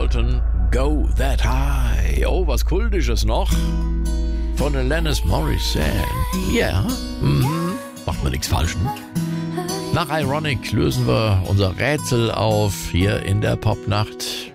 wollten. Go That High. Oh, was Kultisches noch. Von Alanis Morissette. Ja, macht man nichts falsch. Nach Ironic lösen wir unser Rätsel auf hier in der Popnacht.